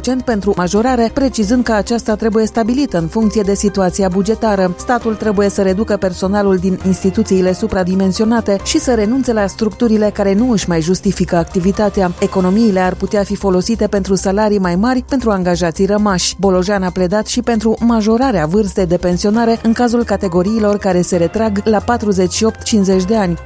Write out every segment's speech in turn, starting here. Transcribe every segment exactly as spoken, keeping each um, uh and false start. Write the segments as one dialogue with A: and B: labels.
A: procent pentru majorare, precizând că aceasta trebuie stabilită în funcție de situația bugetară. Statul trebuie să reducă personalul din instituțiile supradimensionate și să renunțe la structurile care nu își mai justifică activitatea. Economiile ar putea fi folosite pentru salarii mai mari pentru angajații rămași. Bolojan a pledat și pentru majorarea vârstei de pensionare în cazul categoriilor care se retrag la patruzeci și opt cincizeci de ani.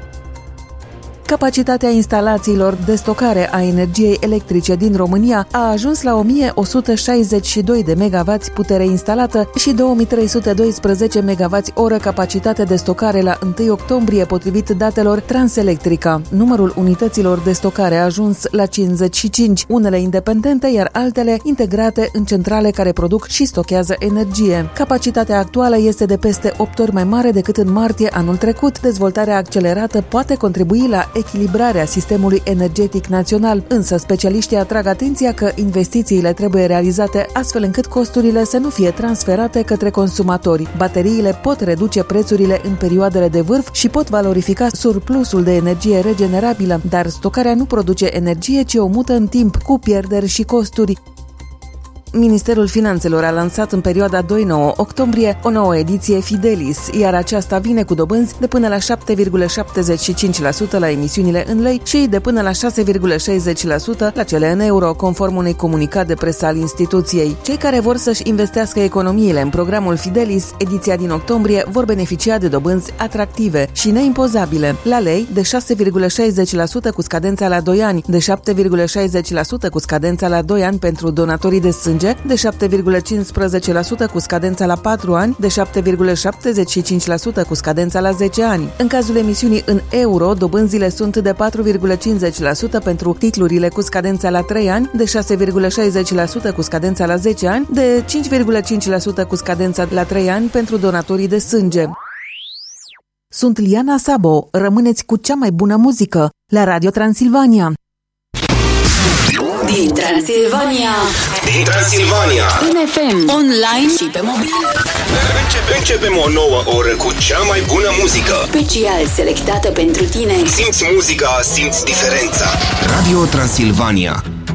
A: Capacitatea instalațiilor de stocare a energiei electrice din România a ajuns la o mie o sută șaizeci și doi de megavați putere instalată și două mii trei sute doisprezece megavați oră capacitate de stocare la întâi octombrie, potrivit datelor Transelectrica. Numărul unităților de stocare a ajuns la cincizeci și cinci, unele independente, iar altele integrate în centrale care produc și stochează energie. Capacitatea actuală este de peste opt ori mai mare decât în martie anul trecut. Dezvoltarea accelerată poate contribui la echilibrarea sistemului energetic național, însă specialiștii atrag atenția că investițiile trebuie realizate astfel încât costurile să nu fie transferate către consumatori. Bateriile pot reduce prețurile în perioadele de vârf și pot valorifica surplusul de energie regenerabilă, dar stocarea nu produce energie, ci o mută în timp, cu pierderi și costuri. Ministerul Finanțelor a lansat în perioada doi nouă octombrie o nouă ediție Fidelis, iar aceasta vine cu dobânzi de până la șapte virgulă șaptezeci și cinci la sută la emisiunile în lei și de până la șase virgulă șaizeci la sută la cele în euro, conform unui comunicat de presă al instituției. Cei care vor să-și investească economiile în programul Fidelis, ediția din octombrie, vor beneficia de dobânzi atractive și neimpozabile. La lei, de șase virgulă șaizeci la sută cu scadența la doi ani, de șapte virgulă șaizeci la sută cu scadența la doi ani pentru donatorii de sânge, de șapte virgulă cincisprezece la sută cu scadența la patru ani, de șapte virgulă șaptezeci și cinci la sută cu scadența la zece ani. În cazul emisiunii în euro, dobânzile sunt de patru virgulă cincizeci la sută pentru titlurile cu scadența la trei ani, de șase virgulă șaizeci la sută cu scadența la zece ani, de cinci virgulă cinci la sută cu scadența la trei ani pentru donatorii de sânge. Sunt Liana Sabo, rămâneți cu cea mai bună muzică la Radio Transilvania.
B: Din Transilvania.
C: Din Transilvania.
B: În F M, online și pe mobil.
C: Începe, începem o nouă oră cu cea mai bună muzică.
B: Special selectată pentru tine.
C: Simți muzica, simți diferența. Radio Transilvania.